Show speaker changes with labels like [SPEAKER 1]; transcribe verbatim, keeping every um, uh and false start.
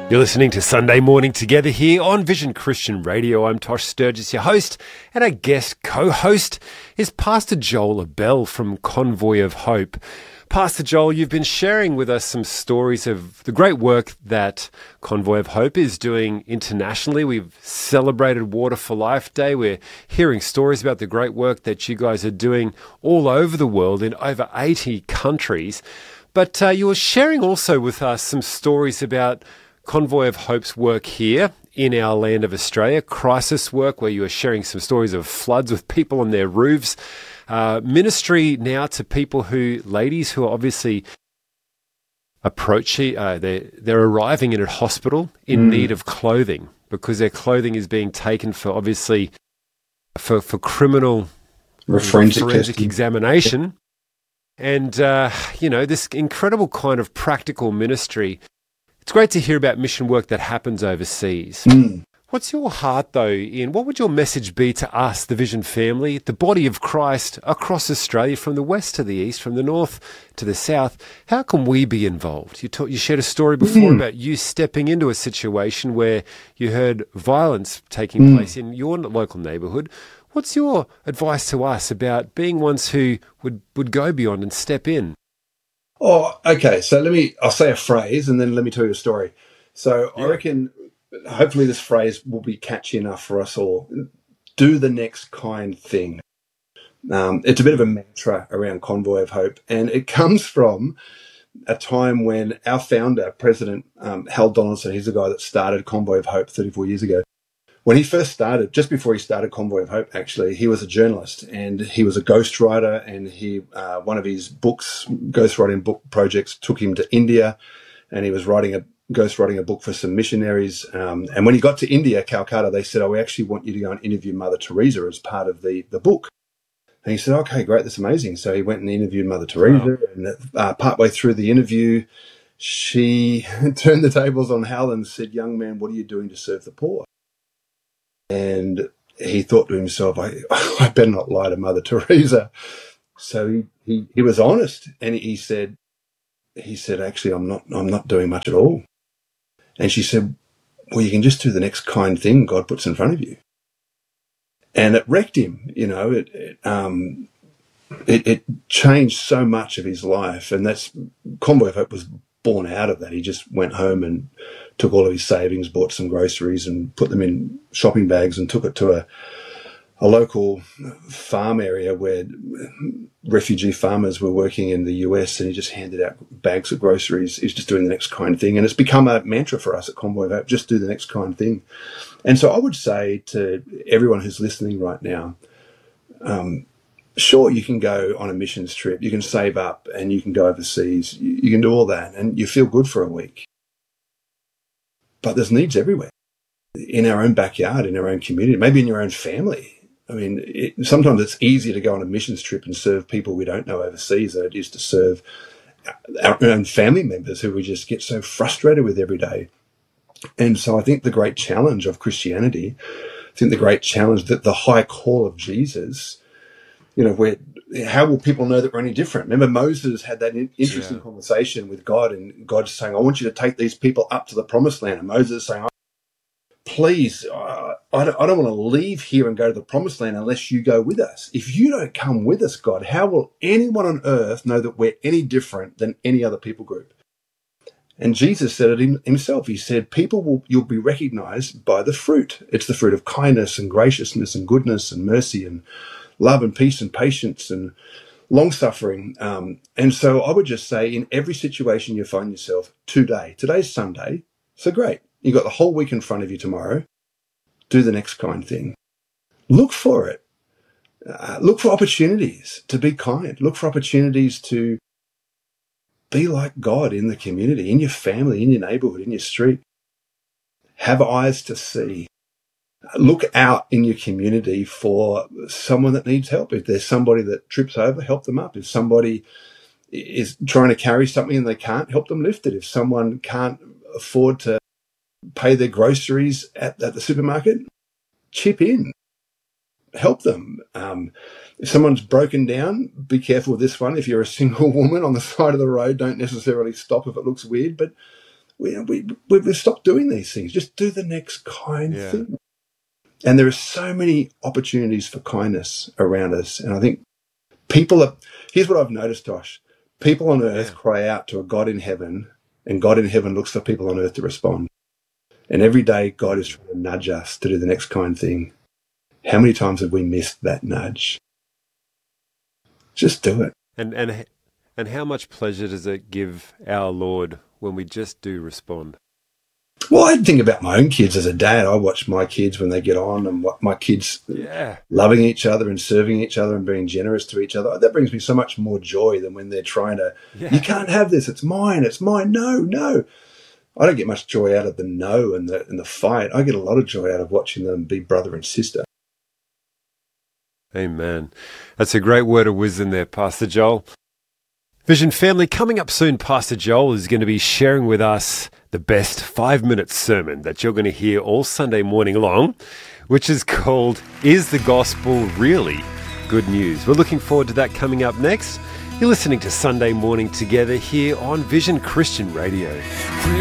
[SPEAKER 1] You're listening to Sunday Morning Together here on Vision Christian Radio. I'm Tosh Sturgis, your host, and our guest co-host is Pastor Joel Abell from Convoy of Hope. Pastor Joel, you've been sharing with us some stories of the great work that Convoy of Hope is doing internationally. We've celebrated Water for Life Day. We're hearing stories about the great work that you guys are doing all over the world in over eighty countries. But uh, you were sharing also with us some stories about Convoy of Hope's work here in our land of Australia, crisis work where you are sharing some stories of floods with people on their roofs, uh, ministry now to people who, ladies who are obviously approaching, uh, they're, they're arriving in a hospital in mm. need of clothing because their clothing is being taken for obviously for, for criminal
[SPEAKER 2] forensic,
[SPEAKER 1] forensic examination. And, uh, you know, this incredible kind of practical ministry. It's great to hear about mission work that happens overseas.
[SPEAKER 2] Mm.
[SPEAKER 1] What's your heart, though, Ian? What would your message be to us, the Vision family, the body of Christ across Australia, from the west to the east, from the north to the south? How can we be involved? You, talk, you shared a story before mm. about you stepping into a situation where you heard violence taking mm. place in your local neighbourhood. What's your advice to us about being ones who would, would go beyond and step in?
[SPEAKER 2] Oh, okay. So let me, I'll say a phrase and then let me tell you a story. So yeah. I reckon hopefully this phrase will be catchy enough for us all. Do the next kind thing. Um, it's a bit of a mantra around Convoy of Hope, and it comes from a time when our founder, President um, Hal Donaldson, he's the guy that started Convoy of Hope thirty-four years ago. When he first started, just before he started Convoy of Hope, actually, he was a journalist and he was a ghostwriter, and he, uh, one of his books, ghostwriting book projects, took him to India, and he was writing a ghostwriting a book for some missionaries. Um, and when he got to India, Calcutta, they said, "Oh, we actually want you to go and interview Mother Teresa as part of the, the book." And he said, "Okay, great, that's amazing." So he went and interviewed Mother Teresa, wow. and uh, partway through the interview, she turned the tables on Hal and said, "Young man, what are you doing to serve the poor?" And he thought to himself, I, I better not lie to Mother Teresa. So he, he, he was honest, and he said, he said, "Actually, I'm not, I'm not doing much at all." And she said, "Well, you can just do the next kind thing God puts in front of you." And it wrecked him, you know, it, it, um, it, it changed so much of his life. And that's, Convoy of Hope was born out of that. He just went home and took all of his savings, bought some groceries and put them in shopping bags and took it to a, a local farm area where refugee farmers were working in the U S, and he just handed out bags of groceries. He's just doing the next kind thing. And it's become a mantra for us at Convoy of Hope, just do the next kind thing. And so I would say to everyone who's listening right now, um, sure, you can go on a missions trip, you can save up and you can go overseas, you, you can do all that and you feel good for a week. But there's needs everywhere, in our own backyard, in our own community, maybe in your own family. I mean, it, sometimes it's easier to go on a missions trip and serve people we don't know overseas than it is to serve our own family members who we just get so frustrated with every day. And so I think the great challenge of Christianity, I think the great challenge, that the high call of Jesus, you know, where, how will people know that we're any different? Remember, Moses had that interesting yeah. conversation with God, and God's saying, "I want you to take these people up to the promised land." And Moses is saying, "Please, uh, I don't, I don't want to leave here and go to the promised land unless you go with us. If you don't come with us, God, how will anyone on earth know that we're any different than any other people group?" And Jesus said it himself. He said, people will, you'll be recognized by the fruit. It's the fruit of kindness and graciousness and goodness and mercy and love and peace and patience and long-suffering. Um, and so I would just say, in every situation you find yourself today, today's Sunday, so great. You've got the whole week in front of you tomorrow. Do the next kind thing. Look for it. Uh, look for opportunities to be kind. Look for opportunities to be like God in the community, in your family, in your neighborhood, in your street. Have eyes to see. Look out in your community for someone that needs help. If there's somebody that trips over, help them up. If somebody is trying to carry something and they can't, help them lift it. If someone can't afford to pay their groceries at, at the supermarket, chip in. Help them. Um, if someone's broken down, be careful with this one. If you're a single woman on the side of the road, don't necessarily stop if it looks weird, but we, we, we've stopped doing these things. Just do the next kind
[SPEAKER 1] Yeah.
[SPEAKER 2] thing. And there are so many opportunities for kindness around us. And I think people are, here's what I've noticed, Tosh. People on earth
[SPEAKER 1] Yeah.
[SPEAKER 2] cry out to a God in heaven, and God in heaven looks for people on earth to respond. And every day God is trying to nudge us to do the next kind thing. How many times have we missed that nudge? Just do it.
[SPEAKER 1] And and and how much pleasure does it give our Lord when we just do respond?
[SPEAKER 2] Well, I think about my own kids as a dad. I watch my kids when they get on, and what my kids
[SPEAKER 1] Yeah.
[SPEAKER 2] loving each other and serving each other and being generous to each other. That brings me so much more joy than when they're trying to,
[SPEAKER 1] Yeah.
[SPEAKER 2] you can't have this, it's mine, it's mine. No, no. I don't get much joy out of the no and the and the fight. I get a lot of joy out of watching them be brother and sister.
[SPEAKER 1] Amen. That's a great word of wisdom there, Pastor Joel. Vision family, coming up soon, Pastor Joel is going to be sharing with us the best five-minute sermon that you're going to hear all Sunday morning long, which is called, Is the Gospel Really Good News? We're looking forward to that coming up next. You're listening to Sunday Morning Together here on Vision Christian Radio.